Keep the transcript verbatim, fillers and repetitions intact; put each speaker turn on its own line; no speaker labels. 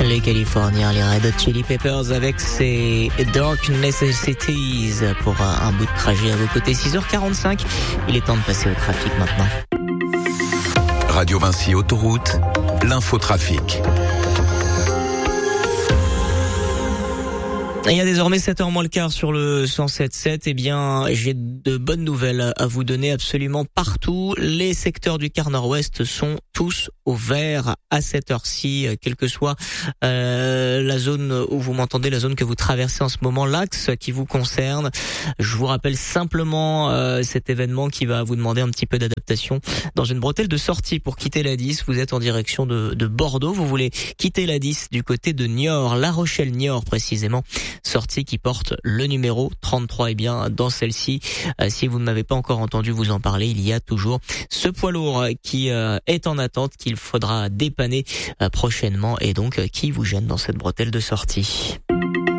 Les Californiens, les Red Hot Chili Peppers avec ces Dark Necessities pour un bout de trajet à vos côtés. six heures quarante-cinq, il est temps de passer au trafic maintenant.
Radio Vinci Autoroute, l'infotrafic.
Il y a désormais sept heures moins le quart sur le cent sept virgule sept. Eh bien, j'ai de bonnes nouvelles à vous donner absolument partout. Les secteurs du quart nord-ouest sont tous au vert à cette heure-ci, quelle que soit euh, la zone où vous m'entendez, la zone que vous traversez en ce moment, l'axe qui vous concerne. Je vous rappelle simplement euh, cet événement qui va vous demander un petit peu d'adaptation dans une bretelle de sortie pour quitter la dix. Vous êtes en direction de, de Bordeaux, vous voulez quitter la dix du côté de Niort, La Rochelle-Niort précisément. Sortie qui porte le numéro trente-trois. Et bien, dans celle-ci, euh, si vous ne m'avez pas encore entendu vous en parler, il y a toujours ce poids lourd qui euh, est en attente, qu'il faudra dépanner euh, prochainement et donc euh, qui vous gêne dans cette bretelle de sortie.